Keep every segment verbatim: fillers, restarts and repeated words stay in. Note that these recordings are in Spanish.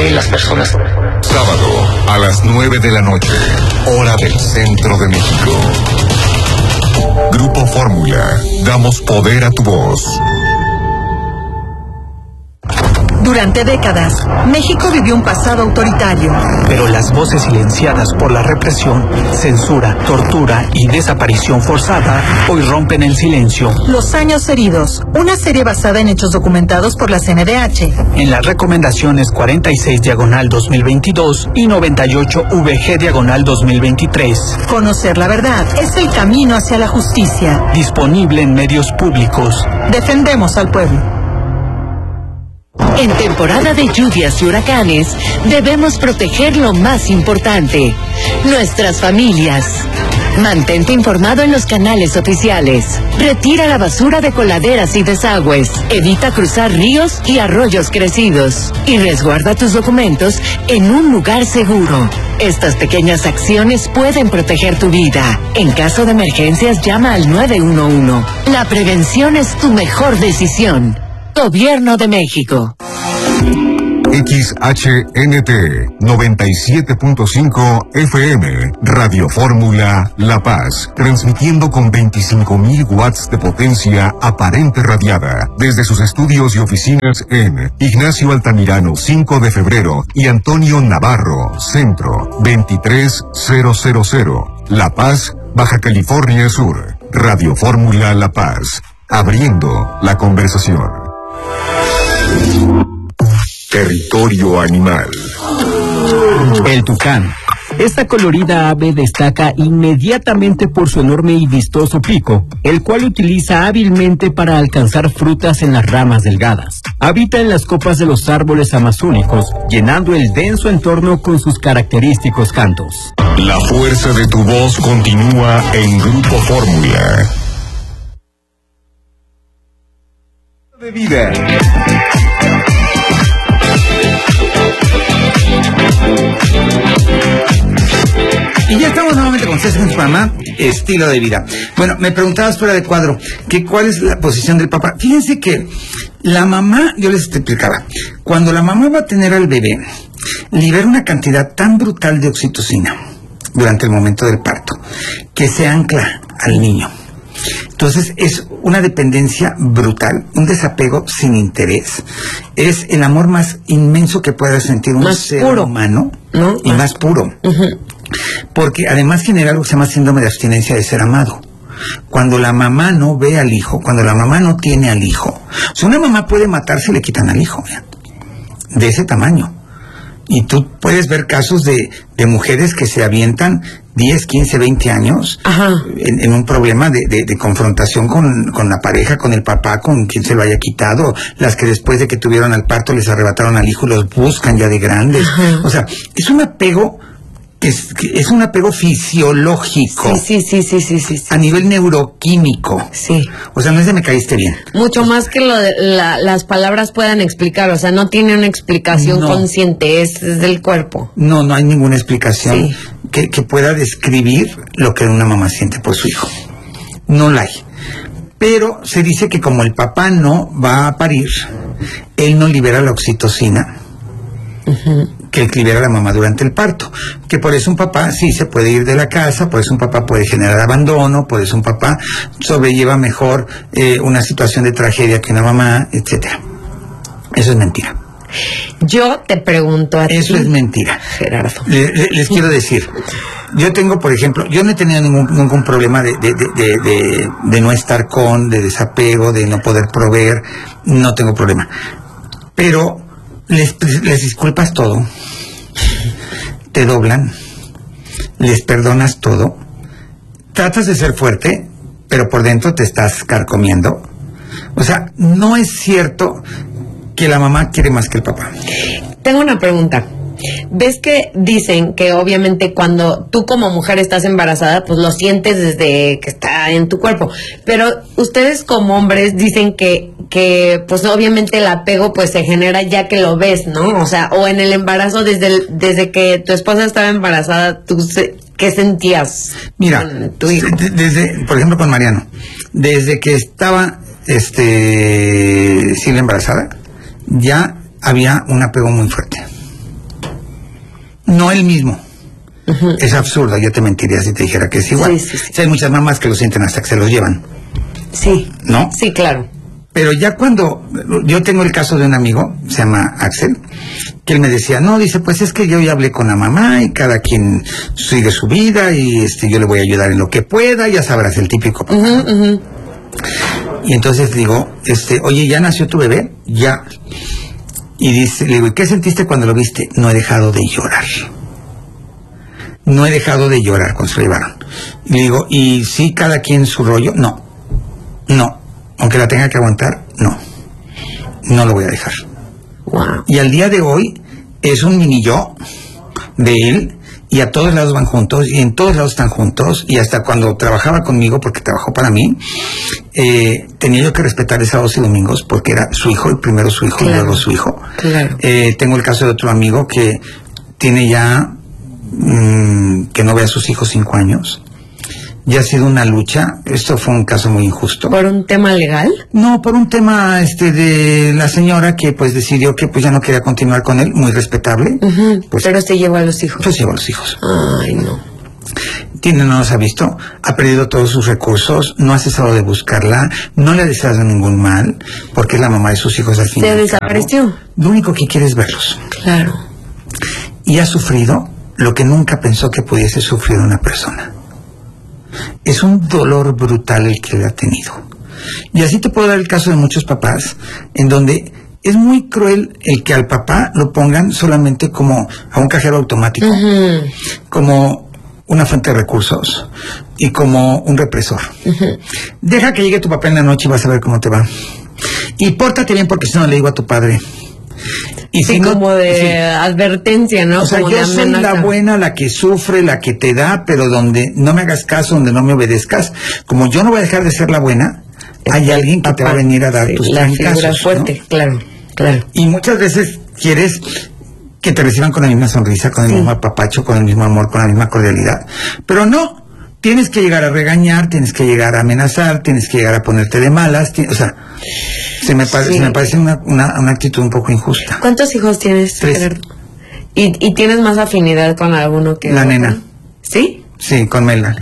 de las personas. Sábado a las nueve de la noche, hora del centro de México. Grupo Fórmula, damos poder a tu voz. Durante décadas, México vivió un pasado autoritario. Pero las voces silenciadas por la represión, censura, tortura y desaparición forzada hoy rompen el silencio. Los años heridos, una serie basada en hechos documentados por la C N D H. En las recomendaciones cuarenta y seis diagonal dos mil veintidós y noventa y ocho V G diagonal dos mil veintitrés. Conocer la verdad es el camino hacia la justicia. Disponible en medios públicos. Defendemos al pueblo. En temporada de lluvias y huracanes, debemos proteger lo más importante, nuestras familias. Mantente informado en los canales oficiales. Retira la basura de coladeras y desagües. Evita cruzar ríos y arroyos crecidos. Y resguarda tus documentos en un lugar seguro. Estas pequeñas acciones pueden proteger tu vida. En caso de emergencias, llama al nueve uno uno. La prevención es tu mejor decisión. Gobierno de México. X H N T noventa y siete punto cinco F M, Radio Fórmula La Paz, transmitiendo con veinticinco mil watts de potencia aparente radiada, desde sus estudios y oficinas en Ignacio Altamirano cinco de febrero y Antonio Navarro, Centro, veintitrés mil, La Paz, Baja California Sur. Radio Fórmula La Paz, abriendo la conversación. Territorio animal. El tucán. Esta colorida ave destaca inmediatamente por su enorme y vistoso pico, el cual utiliza hábilmente para alcanzar frutas en las ramas delgadas. Habita en las copas de los árboles amazónicos, llenando el denso entorno con sus característicos cantos. La fuerza de tu voz continúa en Grupo Fórmula. De vida. Y ya estamos nuevamente con ustedes en su programa Estilo de Vida. Bueno, me preguntabas fuera de cuadro que cuál es la posición del papá. Fíjense que la mamá, yo les explicaba, cuando la mamá va a tener al bebé, libera una cantidad tan brutal de oxitocina durante el momento del parto que se ancla al niño. Entonces es una dependencia brutal, un desapego sin interés. Es el amor más inmenso que pueda sentir un más ser puro, humano, ¿no? Y más puro. Uh-huh. Porque además genera algo que se llama síndrome de abstinencia de ser amado. Cuando la mamá no ve al hijo, cuando la mamá no tiene al hijo. O sea, una mamá puede matarse y le quitan al hijo, ¿vean? De ese tamaño. Y tú puedes ver casos de, de mujeres que se avientan diez, quince, veinte años en, en un problema de, de, de confrontación con, con la pareja, con el papá, con quien se lo haya quitado, las que después de que tuvieron al parto les arrebataron al hijo y los buscan ya de grandes. Ajá. O sea, es un apego, es, es un apego fisiológico. Sí, sí, sí, sí, sí, sí. A nivel neuroquímico. Sí. O sea, no es de me caíste bien. Mucho más que lo de la, las palabras puedan explicar, o sea, no tiene una explicación no. consciente, es, es del cuerpo. No, no hay ninguna explicación sí. que, que pueda describir lo que una mamá siente por su hijo. No la hay. Pero se dice que como el papá no va a parir, él no libera la oxitocina. Uh-huh. Que libera la mamá durante el parto, que por eso un papá sí se puede ir de la casa, por eso un papá puede generar abandono, por eso un papá sobrelleva mejor eh, una situación de tragedia que una mamá, etcétera. Eso es mentira. Yo te pregunto a ti. Eso es mentira, Gerardo. Le, le, les quiero decir, yo tengo, por ejemplo, yo no he tenido ningún, ningún problema de, de, de, de, de, de no estar con, de desapego, de no poder proveer, no tengo problema. Pero les, les disculpas todo, te doblan, les perdonas todo, tratas de ser fuerte, pero por dentro te estás carcomiendo. O sea, no es cierto que la mamá quiere más que el papá. Tengo una pregunta. ¿Ves que dicen que obviamente cuando tú como mujer estás embarazada, pues lo sientes desde que está en tu cuerpo? Pero ustedes como hombres dicen que, que pues obviamente el apego pues se genera ya que lo ves, ¿no? O sea, o en el embarazo, desde, el, desde que tu esposa estaba embarazada, ¿tú se, qué sentías? Mira, tu hijo? Desde, por ejemplo con Mariano, desde que estaba este Silvia embarazada, ya había un apego muy fuerte. no el mismo. Uh-huh. Es absurdo, yo te mentiría si te dijera que es igual. Sí, sí, sí. O sea, hay muchas mamás que lo sienten hasta que se los llevan. Sí. ¿No? Sí, claro. Pero ya cuando, yo tengo el caso de un amigo, se llama Axel, que él me decía, no, dice, pues es que yo ya hablé con la mamá y cada quien sigue su vida y este yo le voy a ayudar en lo que pueda, ya sabrás, el típico papá. Uh-huh, uh-huh. Y entonces digo, este, oye, ¿ya nació tu bebé? Ya. Y dice, le digo, ¿y qué sentiste cuando lo viste? No he dejado de llorar. No he dejado de llorar cuando se lo llevaron. Y le digo, ¿y sí cada quien su rollo? No. No. Aunque la tenga que aguantar, no. No lo voy a dejar. Wow. Y al día de hoy es un mini yo de él y a todos lados van juntos y en todos lados están juntos y hasta cuando trabajaba conmigo, porque trabajó para mí, eh, tenía yo que respetar sábados y domingos porque era su hijo y primero su hijo, claro, y luego su hijo. Claro. Eh, tengo el caso de otro amigo que tiene ya mmm, que no ve a sus hijos cinco años. Ya ha sido una lucha. Esto fue un caso muy injusto. ¿Por un tema legal? No, por un tema este de la señora que pues decidió que pues ya no quería continuar con él, muy respetable. Uh-huh. Pues, pero se llevó a los hijos. Pues llevó a los hijos. Ay, no. Tiene, no los ha visto, ha perdido todos sus recursos, no ha cesado de buscarla, no le ha deseado ningún mal, porque es la mamá de sus hijos al fin. ¿Se desapareció? Lo único que quiere es verlos. Claro. Y ha sufrido lo que nunca pensó que pudiese sufrir una persona. Es un dolor brutal el que le ha tenido. Y así te puedo dar el caso de muchos papás, en donde es muy cruel el que al papá lo pongan solamente como a un cajero automático, uh-huh, como una fuente de recursos y como un represor. Uh-huh. Deja que llegue tu papá en la noche y vas a ver cómo te va. Y pórtate bien porque si no le digo a tu padre. Y sí, si no, como de sí, advertencia, ¿no? O sea, como yo soy la buena, la que sufre, la que te da, pero donde no me hagas caso, donde no me obedezcas, como yo no voy a dejar de ser la buena, es hay alguien que papá, te va a venir a dar sí, tus trancazos, la figura fuerte, ¿no? Claro, claro. Y muchas veces quieres que te reciban con la misma sonrisa, con el sí. mismo apapacho, con el mismo amor, con la misma cordialidad, pero no, tienes que llegar a regañar, tienes que llegar a amenazar, tienes que llegar a ponerte de malas, o sea, se me, pare, sí. se me parece una, una, una actitud un poco injusta. ¿Cuántos hijos tienes, Tres. Gerardo? ¿Y, ¿Y tienes más afinidad con alguno que la otro? Nena. ¿Sí? Sí, con Mela.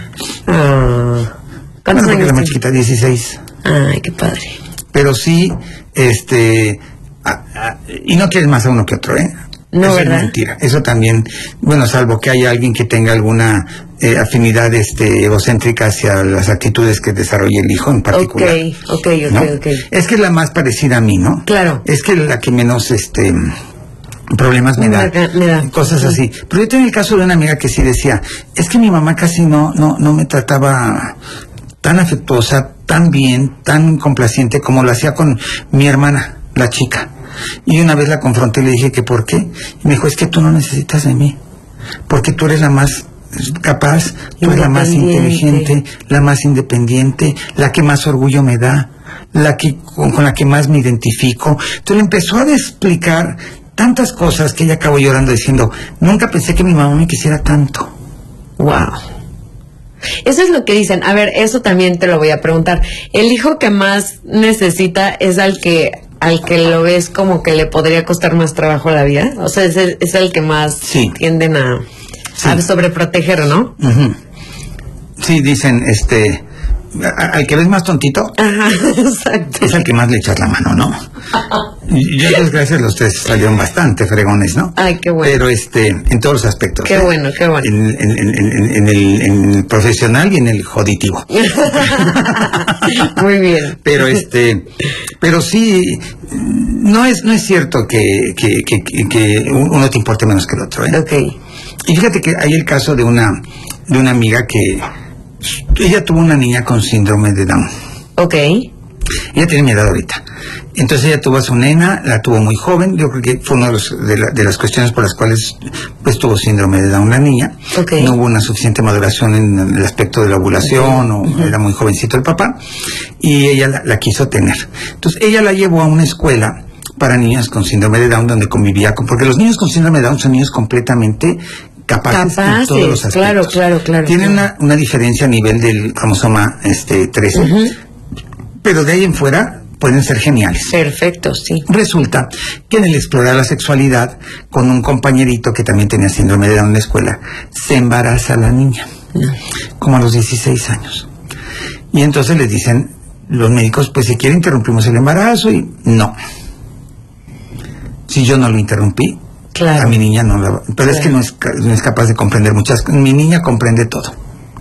Ah. ¿Cuántos bueno, años la más chiquita, dieciséis. Ay, qué padre. Pero sí, este, a, a, y no quieres más a uno que otro, ¿eh? No, eso ¿verdad? Es mentira. Eso también, bueno, salvo que haya alguien que tenga alguna eh, afinidad este, egocéntrica hacia las actitudes que desarrolla el hijo en particular. Ok, ok, ok, ¿no? ok. Es que es la más parecida a mí, ¿no? Claro. Es que la que menos, este, problemas me da, me da. Cosas sí. así. Pero yo tenía el caso de una amiga que sí decía, es que mi mamá casi no, no, no me trataba tan afectuosa, tan bien, tan complaciente como lo hacía con mi hermana, la chica. Y una vez la confronté y le dije que por qué. Y me dijo, es que tú no necesitas de mí, porque tú eres la más capaz, tú eres la más inteligente, la más independiente, la que más orgullo me da, la que con, con la que más me identifico. Entonces le empezó a explicar tantas cosas que ella acabó llorando diciendo, nunca pensé que mi mamá me quisiera tanto. Wow. Eso es lo que dicen. A ver, eso también te lo voy a preguntar. El hijo que más necesita es al que al que lo ves como que le podría costar más trabajo la vida. O sea, es el, es el que más sí. tienden a, sí. a sobreproteger, ¿no? Uh-huh. Sí, dicen, este, a, al que ves más tontito, ajá, exacto. Es al que más le echas la mano, ¿no? Yo, pues, gracias, los tres salieron bastante fregones, ¿no? Ay, qué bueno. Pero, este, en todos los aspectos. Qué ¿eh? bueno, qué bueno. En, en, en, en, en, el, en el profesional y en el joditivo. Muy bien. Pero, este, pero sí, no es, no es cierto que, que, que, que, que uno te importe menos que el otro, ¿eh? Ok. Y fíjate que hay el caso de una, de una amiga que ella tuvo una niña con síndrome de Down. Ok. Ella tiene mi edad ahorita. Entonces ella tuvo a su nena, la tuvo muy joven. Yo creo que fue una de, los, de, la, de las cuestiones por las cuales pues tuvo síndrome de Down la niña. Okay. No hubo una suficiente maduración en el aspecto de la ovulación, okay. o uh-huh. era muy jovencito el papá, y ella la, la quiso tener. Entonces ella la llevó a una escuela para niñas con síndrome de Down donde convivía con, porque los niños con síndrome de Down son niños completamente capaces, capaces en todos los aspectos. Claro, claro, claro. Tienen claro. Una, una diferencia a nivel del cromosoma este trece, uh-huh. pero de ahí en fuera pueden ser geniales. Perfecto, sí. Resulta que en el explorar la sexualidad con un compañerito que también tenía síndrome de Down en la escuela, se embaraza la niña, no. como a los dieciséis años. Y entonces les dicen los médicos, pues si quiere interrumpimos el embarazo, y no. Si yo no lo interrumpí, claro. a mi niña no la... Pero claro. es que no es, no es capaz de comprender muchas cosas. Mi niña comprende todo.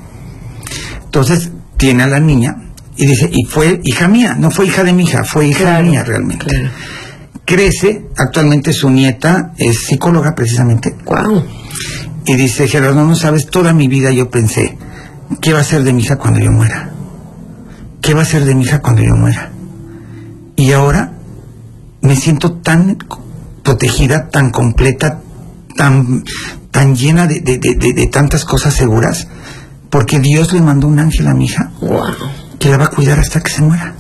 Entonces tiene a la niña y dice, y fue hija mía, no fue hija de mi hija, fue hija claro, mía realmente. Claro. Crece, actualmente su nieta es psicóloga precisamente. Wow. Y dice, Gerardo, no sabes, toda mi vida yo pensé, ¿qué va a ser de mi hija cuando yo muera? ¿Qué va a ser de mi hija cuando yo muera? Y ahora me siento tan protegida, tan completa, tan, tan llena de, de, de, de, de tantas cosas seguras, porque Dios le mandó un ángel a mi hija. Wow. Que la va a cuidar hasta que se muera.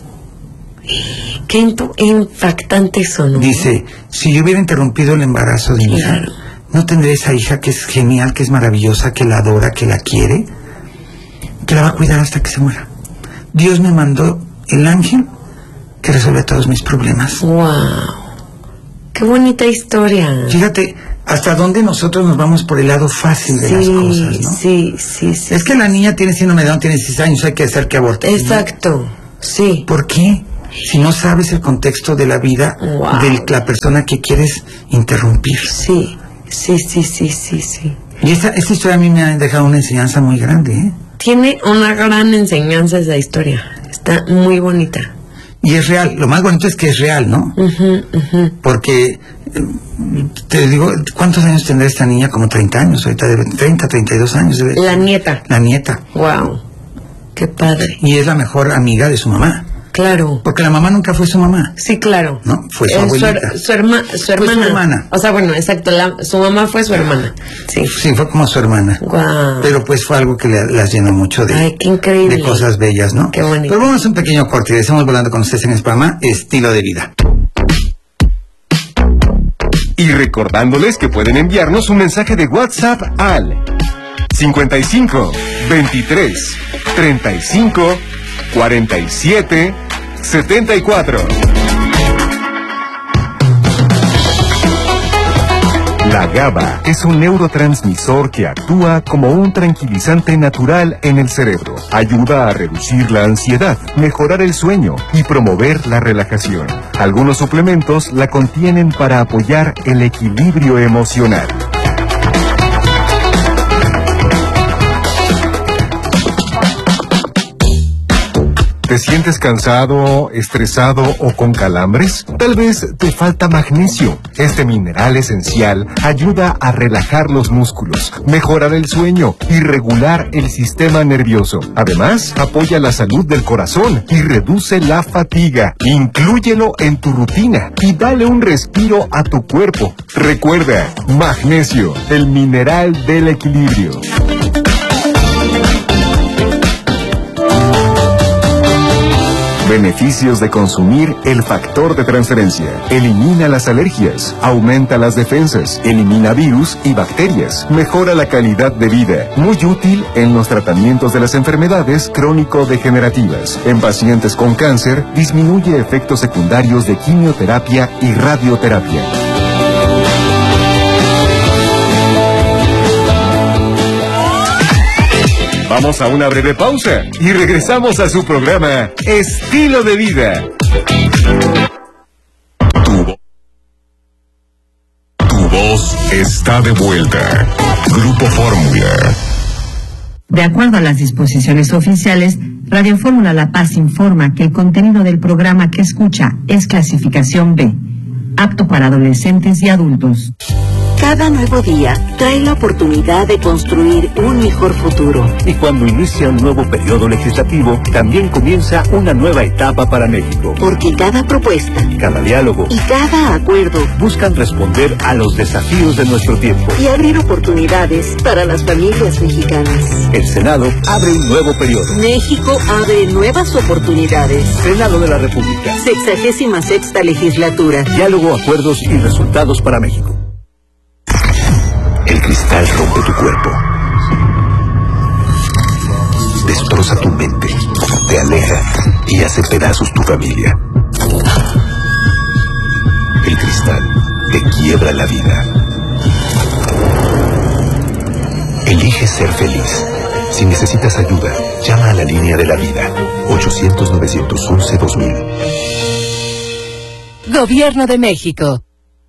Qué impactante eso, ¿no? Dice, si yo hubiera interrumpido el embarazo de mi claro. hija, no tendré esa hija que es genial, que es maravillosa, que la adora, que la quiere, que la va a cuidar hasta que se muera. Dios me mandó el ángel que resuelve todos mis problemas. ¡Wow! ¡Qué bonita historia! Fíjate, hasta dónde nosotros nos vamos por el lado fácil de sí, las cosas, ¿no? Sí, sí, sí. Es que la niña tiene síndrome de Down, tiene dieciséis años, hay que hacer que aborte. Exacto, ¿no? Sí. ¿Por qué? Si no sabes el contexto de la vida wow. de la persona que quieres interrumpir. Sí, sí, sí, sí, sí, sí. Y esta, esta historia a mí me ha dejado una enseñanza muy grande, ¿eh? Tiene una gran enseñanza esa historia. Está muy bonita. Y es real. Lo más bonito es que es real, ¿no? Uh-huh, uh-huh. Porque, te digo, ¿cuántos años tendrá esta niña? Como treinta años. Ahorita debe treinta, treinta y dos años. Debe... La nieta. La nieta. Wow. Qué padre. Y es la mejor amiga de su mamá. Claro. Porque la mamá nunca fue su mamá. Sí, claro. No, fue su eh, abuelita. Su, su, herma, su hermana. Fue su hermana. O sea, bueno, exacto. La, su mamá fue su hermana. Sí. Sí, fue como su hermana. Wow. Pero pues fue algo que le, las llenó mucho de, Ay, qué increíble. de cosas bellas, ¿no? Qué bonito. Pero vamos a un pequeño corte y estamos volando con ustedes en el programa Estilo de Vida. Y recordándoles que pueden enviarnos un mensaje de WhatsApp al cincuenta y cinco, veintitrés, treinta y cinco, cuarenta y siete, setenta y cuatro. La GABA es un neurotransmisor que actúa como un tranquilizante natural en el cerebro. Ayuda a reducir la ansiedad, mejorar el sueño y promover la relajación. Algunos suplementos la contienen para apoyar el equilibrio emocional. ¿Te sientes cansado, estresado o con calambres? Tal vez te falta magnesio. Este mineral esencial ayuda a relajar los músculos, mejorar el sueño y regular el sistema nervioso. Además, apoya la salud del corazón y reduce la fatiga. Inclúyelo en tu rutina y dale un respiro a tu cuerpo. Recuerda, magnesio, el mineral del equilibrio. Beneficios de consumir el factor de transferencia. Elimina las alergias, aumenta las defensas, elimina virus y bacterias, mejora la calidad de vida. Muy útil en los tratamientos de las enfermedades crónico-degenerativas. En pacientes con cáncer, disminuye efectos secundarios de quimioterapia y radioterapia. Vamos a una breve pausa y regresamos a su programa Estilo de Vida. Tu, vo- tu voz está de vuelta. Grupo Fórmula. De acuerdo a las disposiciones oficiales, Radio Fórmula La Paz informa que el contenido del programa que escucha es clasificación B, apto para adolescentes y adultos. Cada nuevo día trae la oportunidad de construir un mejor futuro. Y cuando inicia un nuevo periodo legislativo, también comienza una nueva etapa para México. Porque cada propuesta, cada diálogo y cada acuerdo buscan responder a los desafíos de nuestro tiempo y abrir oportunidades para las familias mexicanas. El Senado abre un nuevo periodo. México abre nuevas oportunidades. Senado de la República. Sexagésima sexta legislatura. Diálogo, acuerdos y resultados para México. El cristal rompe tu cuerpo, destroza tu mente, te aleja y hace pedazos tu familia. El cristal te quiebra la vida. Elige ser feliz. Si necesitas ayuda, llama a la línea de la vida. ochocientos, novecientos once, dos mil. Gobierno de México.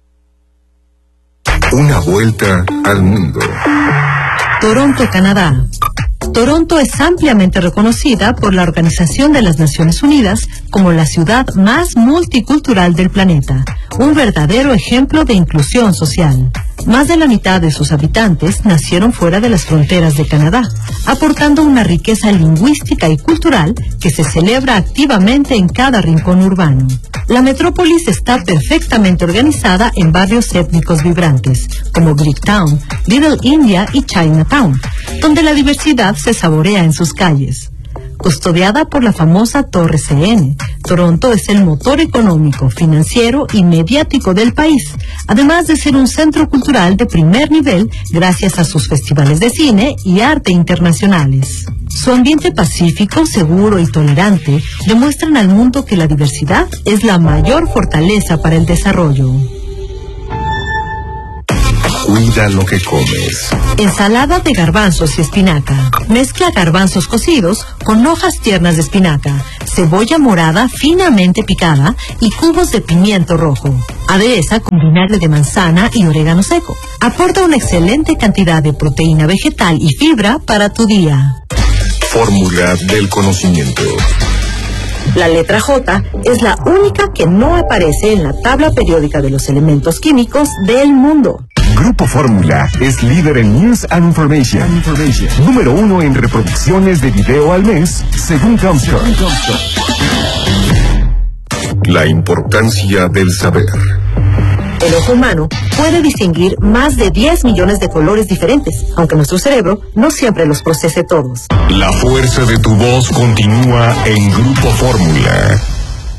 Una vuelta al mundo. Toronto, Canadá. Toronto es ampliamente reconocida por la Organización de las Naciones Unidas como la ciudad más multicultural del planeta, un verdadero ejemplo de inclusión social. Más de la mitad de sus habitantes nacieron fuera de las fronteras de Canadá, aportando una riqueza lingüística y cultural que se celebra activamente en cada rincón urbano. La metrópolis está perfectamente organizada en barrios étnicos vibrantes, como Greektown, Little India y Chinatown, donde la diversidad se saborea en sus calles. Custodiada por la famosa Torre C N, Toronto es el motor económico, financiero y mediático del país, además de ser un centro cultural de primer nivel gracias a sus festivales de cine y arte internacionales. Su ambiente pacífico, seguro y tolerante demuestran al mundo que la diversidad es la mayor fortaleza para el desarrollo. Cuida lo que comes. Ensalada de garbanzos y espinaca. Mezcla garbanzos cocidos con hojas tiernas de espinaca, cebolla morada finamente picada y cubos de pimiento rojo. Adereza con vinagre de manzana y orégano seco. Aporta una excelente cantidad de proteína vegetal y fibra para tu día. Fórmula del conocimiento. La letra J es la única que no aparece en la tabla periódica de los elementos químicos del mundo. Grupo Fórmula es líder en News and Information. Information. Número uno en reproducciones de video al mes, según Comscore. La importancia del saber. El ojo humano puede distinguir más de diez millones de colores diferentes, aunque nuestro cerebro no siempre los procese todos. La fuerza de tu voz continúa en Grupo Fórmula.